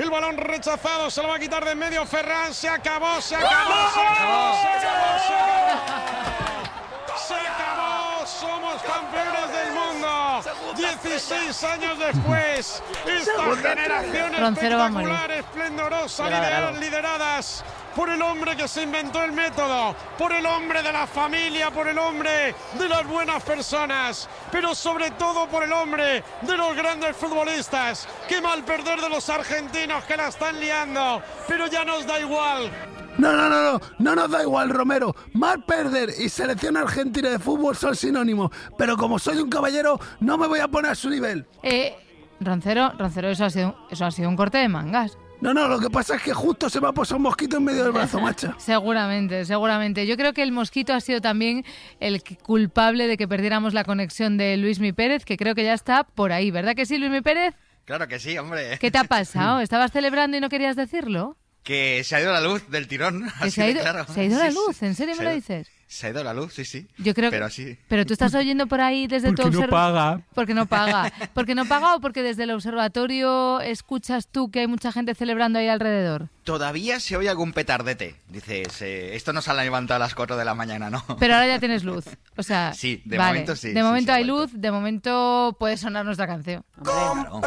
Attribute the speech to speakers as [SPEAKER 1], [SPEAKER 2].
[SPEAKER 1] El balón rechazado, se lo va a quitar de en medio Ferran. Se acabó. Somos campeones del mundo. 16 años después. Esta generación espectacular, esplendorosa, lideradas por el hombre que se inventó el método, por el hombre de la familia, por el hombre de las buenas personas, pero sobre todo por el hombre de los grandes futbolistas. Qué mal perder de los argentinos que la están liando, pero ya nos da igual.
[SPEAKER 2] No nos da igual, Romero. Mal perder y selección argentina de fútbol son sinónimos, pero como soy un caballero, no me voy a poner a su nivel.
[SPEAKER 3] Roncero, eso ha sido un corte de mangas.
[SPEAKER 2] No, lo que pasa es que justo se me ha posado un mosquito en medio del brazo, macha.
[SPEAKER 3] Seguramente. Yo creo que el mosquito ha sido también el culpable de que perdiéramos la conexión de Luismi Pérez, que creo que ya está por ahí, ¿verdad que sí, Luismi Pérez?
[SPEAKER 4] Claro que sí, hombre.
[SPEAKER 3] ¿Qué te ha pasado? ¿Estabas celebrando y no querías decirlo?
[SPEAKER 4] Que se ha ido la luz del tirón.
[SPEAKER 3] Se ha ido la luz, ¿en serio me lo dices?
[SPEAKER 4] Se ha ido la luz, sí.
[SPEAKER 3] Yo creo
[SPEAKER 4] pero así.
[SPEAKER 3] Pero tú estás oyendo por ahí desde tu observatorio.
[SPEAKER 2] Porque
[SPEAKER 3] no paga. ¿Porque no paga o porque desde el observatorio escuchas tú que hay mucha gente celebrando ahí alrededor?
[SPEAKER 4] Todavía se oye algún petardete. Dices, esto no se ha levantado a las 4 de la mañana, ¿no?
[SPEAKER 3] Pero ahora ya tienes luz. O sea,
[SPEAKER 4] sí, de
[SPEAKER 3] vale.
[SPEAKER 4] momento sí.
[SPEAKER 3] De momento hay luz, de momento puede sonar nuestra canción.
[SPEAKER 4] Claro.